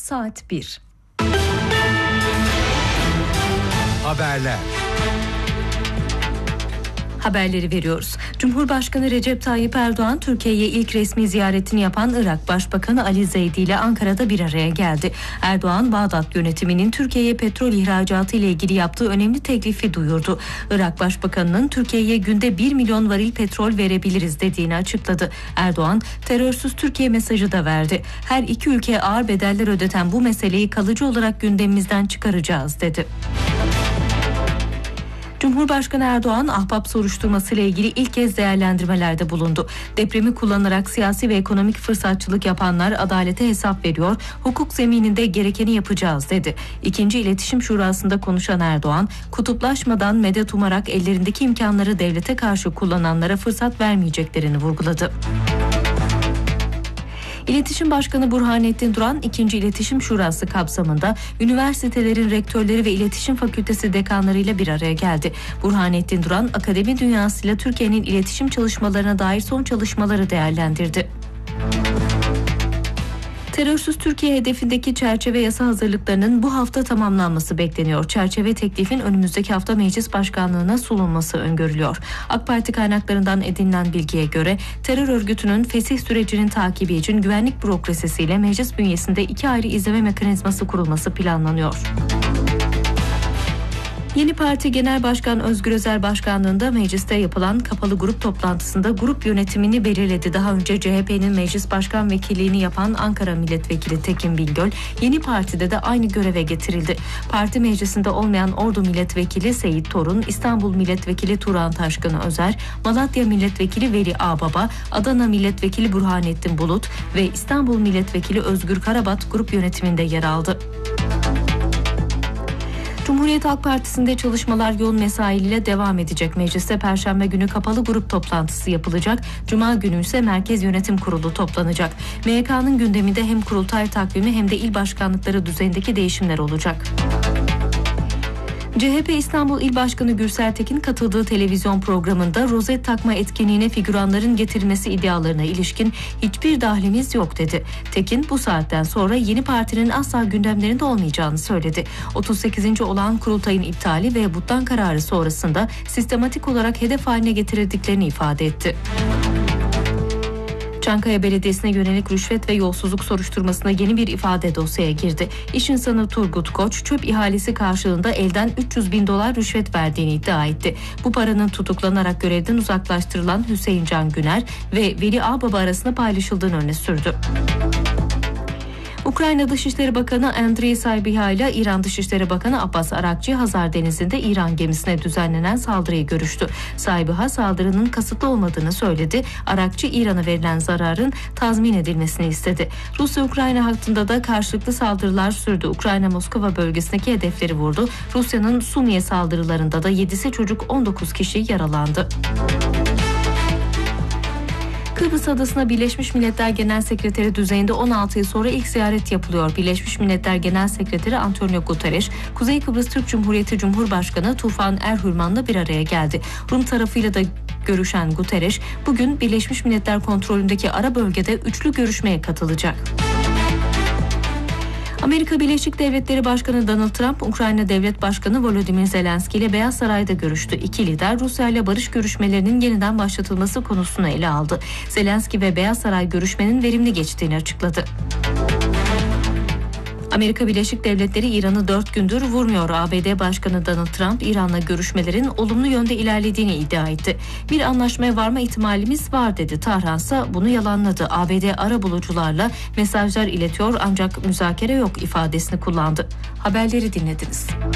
saat 1. Haberler. Haberleri veriyoruz. Cumhurbaşkanı Recep Tayyip Erdoğan, Türkiye'ye ilk resmi ziyaretini yapan Irak Başbakanı Ali Zeydi ile Ankara'da bir araya geldi. Erdoğan, Bağdat yönetiminin Türkiye'ye petrol ihracatı ile ilgili yaptığı önemli teklifi duyurdu. Irak Başbakanı'nın Türkiye'ye günde 1 milyon varil petrol verebiliriz dediğini açıkladı. Erdoğan, terörsüz Türkiye mesajı da verdi. Her iki ülke ağır bedeller ödeten bu meseleyi kalıcı olarak gündemimizden çıkaracağız dedi. Cumhurbaşkanı Erdoğan, Ahbap soruşturması ile ilgili ilk kez değerlendirmelerde bulundu. Depremi kullanarak siyasi ve ekonomik fırsatçılık yapanlar adalete hesap veriyor, hukuk zemininde gerekeni yapacağız dedi. İkinci İletişim Şurası'nda konuşan Erdoğan, kutuplaşmadan medet umarak ellerindeki imkanları devlete karşı kullananlara fırsat vermeyeceklerini vurguladı. İletişim Başkanı Burhanettin Duran, 2. İletişim Şurası kapsamında üniversitelerin rektörleri ve İletişim Fakültesi dekanlarıyla bir araya geldi. Burhanettin Duran, akademi dünyasıyla Türkiye'nin iletişim çalışmalarına dair son çalışmaları değerlendirdi. Terörsüz Türkiye hedefindeki çerçeve yasa hazırlıklarının bu hafta tamamlanması bekleniyor. Çerçeve teklifin önümüzdeki hafta Meclis Başkanlığı'na sunulması öngörülüyor. AK Parti kaynaklarından edinilen bilgiye göre terör örgütünün fesih sürecinin takibi için güvenlik bürokrasisiyle meclis bünyesinde 2 ayrı izleme mekanizması kurulması planlanıyor. Yeni Parti Genel Başkan Özgür Özel başkanlığında mecliste yapılan kapalı grup toplantısında grup yönetimini belirledi. Daha önce CHP'nin meclis başkan vekilliğini yapan Ankara Milletvekili Tekin Bingöl, Yeni Parti'de de aynı göreve getirildi. Parti meclisinde olmayan Ordu Milletvekili Seyit Torun, İstanbul Milletvekili Turan Taşkın Özer, Malatya Milletvekili Veli Ağbaba, Adana Milletvekili Burhanettin Bulut ve İstanbul Milletvekili Özgür Karabat grup yönetiminde yer aldı. Cumhuriyet Halk Partisi'nde çalışmalar yoğun mesaiyle devam edecek. Mecliste Perşembe günü kapalı grup toplantısı yapılacak. Cuma günü ise Merkez Yönetim Kurulu toplanacak. MYK'nın gündeminde hem kurultay takvimi hem de il başkanlıkları düzeyindeki değişimler olacak. CHP İstanbul İl Başkanı Gürsel Tekin katıldığı televizyon programında rozet takma etkinliğine figüranların getirilmesi iddialarına ilişkin hiçbir dahlimiz yok dedi. Tekin bu saatten sonra Yeni Parti'nin asla gündemlerinde olmayacağını söyledi. 38. olan kurultayın iptali ve buttan kararı sonrasında sistematik olarak hedef haline getirildiklerini ifade etti. Çankaya Belediyesi'ne yönelik rüşvet ve yolsuzluk soruşturmasına yeni bir ifade dosyaya girdi. İş insanı Turgut Koç, çöp ihalesi karşılığında elden $300.000 rüşvet verdiğini iddia etti. Bu paranın tutuklanarak görevden uzaklaştırılan Hüseyin Can Güner ve Veli Ağbaba arasında paylaşıldığını öne sürdü. Ukrayna Dışişleri Bakanı Andriy Sybiha ile İran Dışişleri Bakanı Abbas Arakçı, Hazar Denizi'nde İran gemisine düzenlenen saldırıyı görüştü. Sybiha saldırının kasıtlı olmadığını söyledi. Arakçı, İran'a verilen zararın tazmin edilmesini istedi. Rusya-Ukrayna hattında da karşılıklı saldırılar sürdü. Ukrayna Moskova bölgesindeki hedefleri vurdu. Rusya'nın Sumiye saldırılarında da 7'si çocuk, 19 kişi yaralandı. Kıbrıs Adası'na Birleşmiş Milletler Genel Sekreteri düzeyinde 16 yıl sonra ilk ziyaret yapılıyor. Birleşmiş Milletler Genel Sekreteri Antonio Guterres, Kuzey Kıbrıs Türk Cumhuriyeti Cumhurbaşkanı Tufan Erhürman'la bir araya geldi. Rum tarafıyla da görüşen Guterres, bugün Birleşmiş Milletler kontrolündeki ara bölgede üçlü görüşmeye katılacak. Amerika Birleşik Devletleri Başkanı Donald Trump, Ukrayna Devlet Başkanı Volodymyr Zelenski ile Beyaz Saray'da görüştü. İki lider Rusya ile barış görüşmelerinin yeniden başlatılması konusunu ele aldı. Zelenski ve Beyaz Saray görüşmenin verimli geçtiğini açıkladı. Amerika Birleşik Devletleri İran'ı 4 gündür vurmuyor. ABD Başkanı Donald Trump, İran'la görüşmelerin olumlu yönde ilerlediğini iddia etti. Bir anlaşmaya varma ihtimalimiz var dedi. Tahran ise bunu yalanladı. ABD arabulucularla mesajlar iletiyor ancak müzakere yok ifadesini kullandı. Haberleri dinlediniz.